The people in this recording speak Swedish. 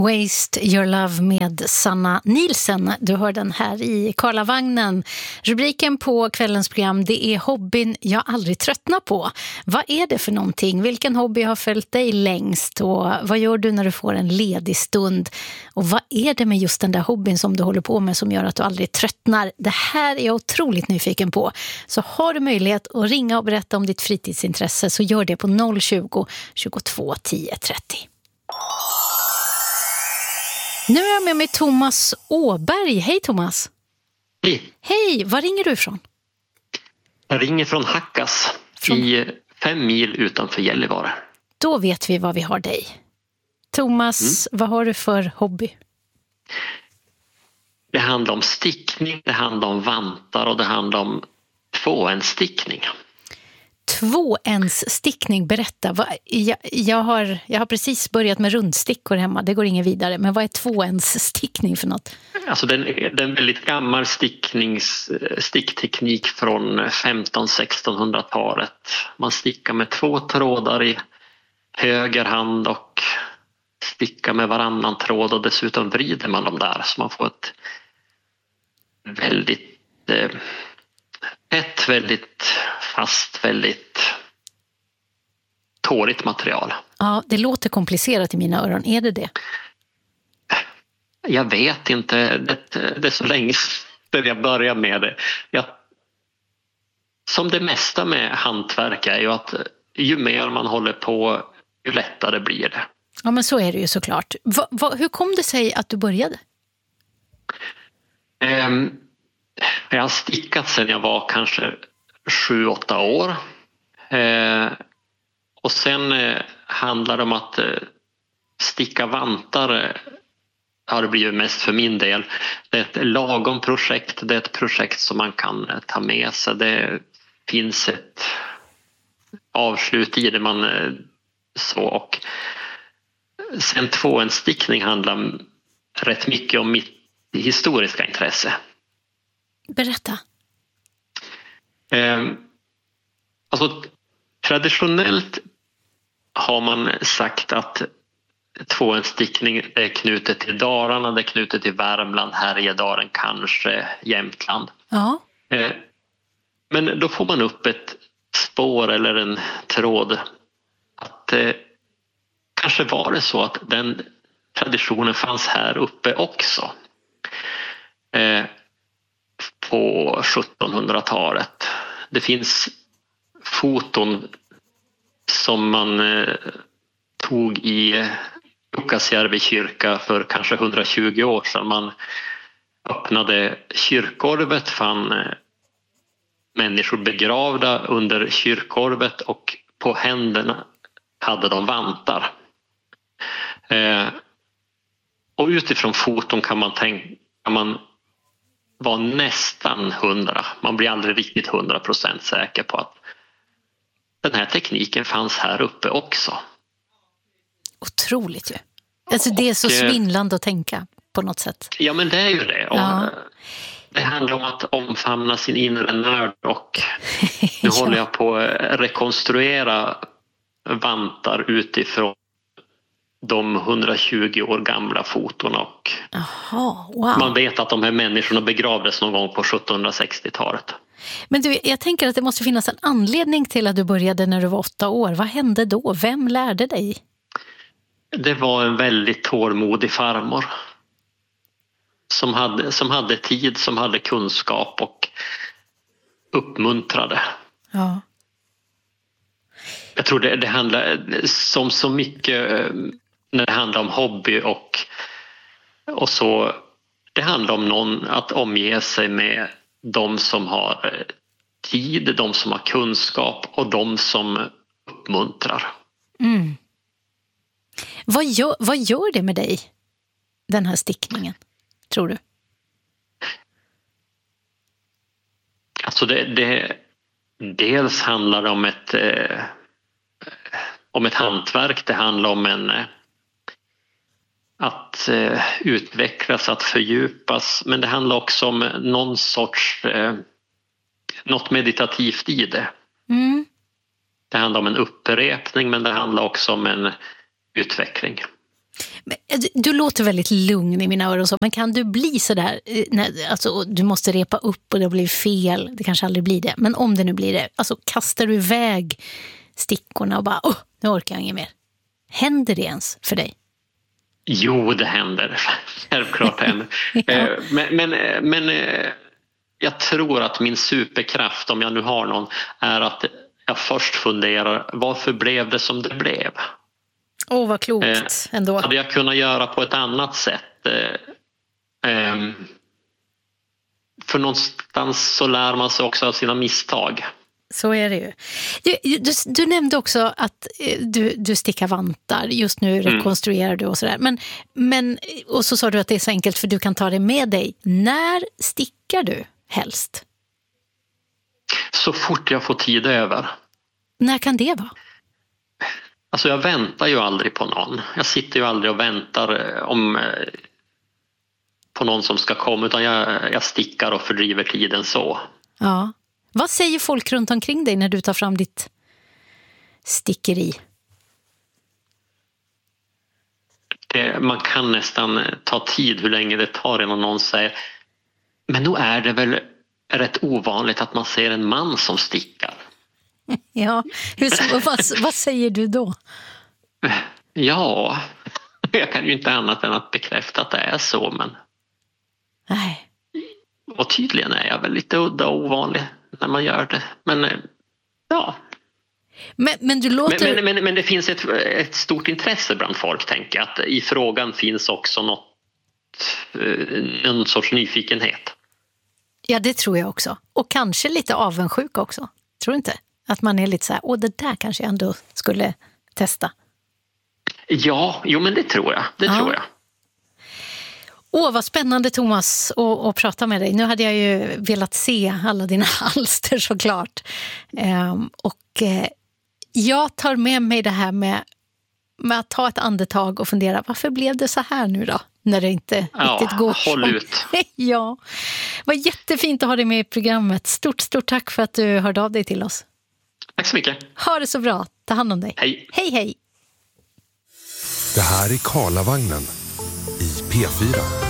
Waste Your Love med Sanna Nielsen. Du hör den här i Karlavagnen. Rubriken på kvällens program, det är hobbyn jag aldrig tröttnar på. Vad är det för någonting? Vilken hobby har följt dig längst? Och vad gör du när du får en ledig stund? Och vad är det med just den där hobbyn som du håller på med som gör att du aldrig tröttnar? Det här är jag otroligt nyfiken på. Så har du möjlighet att ringa och berätta om ditt fritidsintresse så gör det på 020 22 10 30. Nu är jag med mig Thomas Åberg. Hej Thomas. Hej. Hej, var ringer du ifrån? Jag ringer från Hackas i 5 mil utanför Gällivare. Då vet vi var vi har dig. Thomas, vad har du för hobby? Det handlar om stickning, det handlar om vantar och det handlar om tvåensstickning. Tvåensstickning, berätta. Jag har precis börjat med rundstickor hemma, det går inget vidare. Men vad är tvåensstickning för något? Alltså det är en väldigt gammal stickteknik från 1500-1600-talet. Man stickar med 2 trådar i höger hand och stickar med varannan tråd och dessutom vrider man dem där så man får ett väldigt fast, väldigt tåligt material. Ja, det låter komplicerat i mina öron. Är det? Jag vet inte. Det är så länge sedan jag började med det. Som det mesta med hantverk är ju att ju mer man håller på, ju lättare blir det. Ja, men så är det ju såklart. Hur kom det sig att du började? Jag har stickat sedan jag var kanske 7-8 år. Och sen handlar det om att sticka vantar har det blivit mest för min del. Det är ett lagom projekt, det är ett projekt som man kan ta med sig. Det finns ett avslut i det man så och sen tvåensstickning handlar rätt mycket om mitt historiska intresse. Berätta. Alltså, traditionellt har man sagt att tvåensstickning är knutet till Dalarna, det är knutet till Värmland, Härjedalen, kanske Jämtland. Ja. Men då får man upp ett spår eller en tråd att kanske var det så att den traditionen fanns här uppe också. På 1700-talet. Det finns foton som man tog i Jukkasjärvi kyrka för kanske 120 år sedan. Man öppnade kyrkorvet, fann människor begravda under kyrkorvet och på händerna hade de vantar. Och utifrån foton kan man var nästan 100. Man blir aldrig riktigt 100% säker på att den här tekniken fanns här uppe också. Otroligt ju. Alltså det är så svindlande att tänka på något sätt. Ja, men det är ju det. Ja. Det handlar om att omfamna sin inre nörd och nu håller jag på att rekonstruera vantar utifrån de 120 år gamla foton och wow. Man vet att de här människorna begravdes någon gång på 1760-talet. Men du, jag tänker att det måste finnas en anledning till att du började när du var 8 år. Vad hände då? Vem lärde dig? Det var en väldigt tålmodig farmor som hade tid, som hade kunskap och uppmuntrade. Ja. Jag tror det handlar som så mycket när det handlar om hobby och så. Det handlar om att omge sig med de som har tid, de som har kunskap och de som uppmuntrar. Mm. Vad gör det med dig, den här stickningen, tror du? Alltså dels handlar det om ett hantverk, det handlar om att utvecklas, att fördjupas, men det handlar också om någon sorts något meditativt i det. Mm. Det handlar om en upprepning, men det handlar också om en utveckling. Men Du låter väldigt lugn i mina öron, så, men kan du bli så där, alltså du måste repa upp och det blir fel, det kanske aldrig blir det, men om det nu blir det, alltså kastar du iväg stickorna och bara, nu orkar jag inget mer. Händer det ens för dig? Jo, det händer. Självklart händer. Ja. Men jag tror att min superkraft, om jag nu har någon, är att jag först funderar, varför blev det som det blev? Vad klokt ändå. Hade jag kunnat göra på ett annat sätt? För någonstans så lär man sig också av sina misstag. Så är det ju. Du nämnde också att du stickar vantar. Just nu rekonstruerar du och sådär. Men, och så sa du att det är så enkelt för du kan ta det med dig. När stickar du helst? Så fort jag får tid över. När kan det vara? Alltså jag väntar ju aldrig på någon. Jag sitter ju aldrig och väntar på någon som ska komma, utan jag stickar och fördriver tiden så. Ja. Vad säger folk runt omkring dig när du tar fram ditt stickeri? Man kan nästan ta tid hur länge det tar innan någon säger, men då är det väl rätt ovanligt att man ser en man som stickar. Ja, vad säger du då? Ja, jag kan ju inte annat än att bekräfta att det är så, men... Nej. Och tydligen är jag väl lite udda och ovanlig när man gör det. Men ja. Men du låter... Men det finns ett stort intresse bland folk, tänker jag. Att i frågan finns också någon sorts nyfikenhet. Ja, det tror jag också. Och kanske lite avundsjuk också. Tror du inte? Att man är lite så här, det där kanske jag ändå skulle testa. Ja, men det tror jag. Tror jag. Vad spännande, Thomas, att prata med dig. Nu hade jag ju velat se alla dina alster såklart. Jag tar med mig det här med att ta ett andetag och fundera, varför blev det så här nu då? När det inte riktigt går. Håll ut. Ja, vad jättefint att ha dig med i programmet. Stort tack för att du hörde av dig till oss. Tack så mycket. Ha det så bra. Ta hand om dig. Hej. Hej. Det här är Karlavagnen i P4.